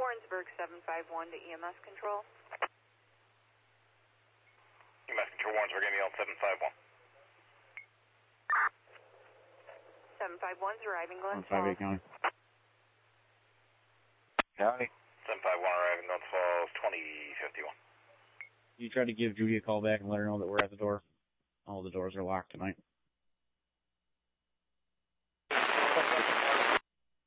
Warrensburg 751 to EMS control. EMS control Warrensburg, MEL 751. 751's arriving Glens 158 Falls. County. County. 751 arriving Glens Falls 2051. You tried to give Judy a call back and let her know that we're at the door. All the doors are locked tonight.